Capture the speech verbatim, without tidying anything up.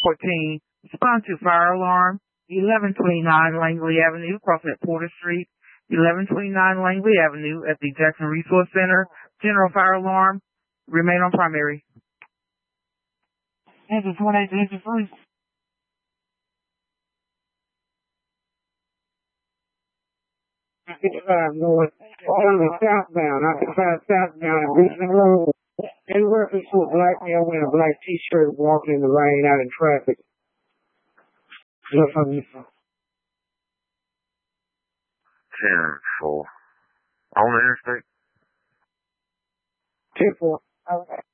fourteen, respond to fire alarm, eleven twenty-nine Langley Avenue, crossing at Porter Street, eleven twenty-nine Langley Avenue at the Jackson Resource Center. General fire alarm, remain on primary. Engine twenty-eight, engine three. fifty-five north, on the southbound, I fifty-five southbound at Richmond Road. In reference to a black man wearing a black t-shirt walking in the rain out in traffic. ten four. On the interstate? ten four. Okay.